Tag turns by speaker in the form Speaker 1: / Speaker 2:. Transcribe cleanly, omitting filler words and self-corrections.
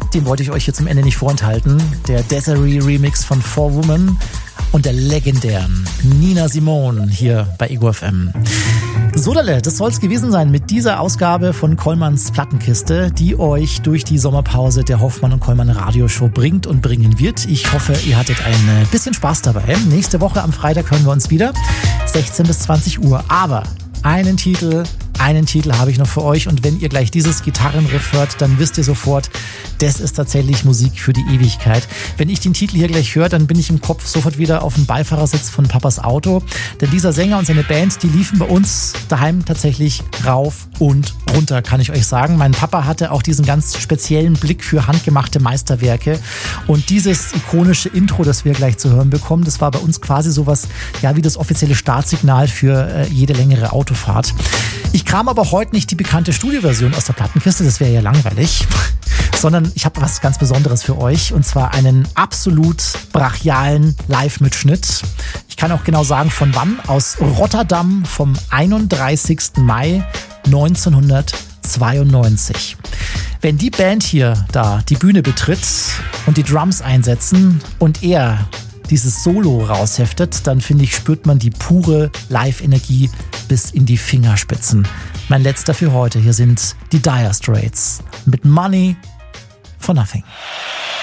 Speaker 1: den wollte ich euch hier zum Ende nicht vorenthalten. Der Desiree Remix von 4Woman und der legendären Nina Simone hier bei Ego FM. Sodale, das soll es gewesen sein mit dieser Ausgabe von Kollmanns Plattenkiste, die euch durch die Sommerpause der Hoffmann und Kollmann Radioshow bringt und bringen wird. Ich hoffe, ihr hattet ein bisschen Spaß dabei. Nächste Woche am Freitag hören wir uns wieder, 16 bis 20 Uhr. Aber einen Titel habe ich noch für euch, und wenn ihr gleich dieses Gitarrenriff hört, dann wisst ihr sofort, das ist tatsächlich Musik für die Ewigkeit. Wenn ich den Titel hier gleich höre, dann bin ich im Kopf sofort wieder auf dem Beifahrersitz von Papas Auto, denn dieser Sänger und seine Band, die liefen bei uns daheim tatsächlich rauf und runter, kann ich euch sagen. Mein Papa hatte auch diesen ganz speziellen Blick für handgemachte Meisterwerke, und dieses ikonische Intro, das wir gleich zu hören bekommen, das war bei uns quasi sowas, ja, wie das offizielle Startsignal für jede längere Autofahrt. Ich kram aber heute nicht die bekannte Studioversion aus der Plattenkiste, das wäre ja langweilig, sondern ich habe was ganz Besonderes für euch, und zwar einen absolut brachialen Live-Mitschnitt. Ich kann auch genau sagen, von wann, aus Rotterdam vom 31. Mai 1992. Wenn die Band hier da die Bühne betritt und die Drums einsetzen und er dieses Solo rausheftet, dann finde ich, spürt man die pure Live-Energie bis in die Fingerspitzen. Mein letzter für heute, hier sind die Dire Straits mit Money for Nothing.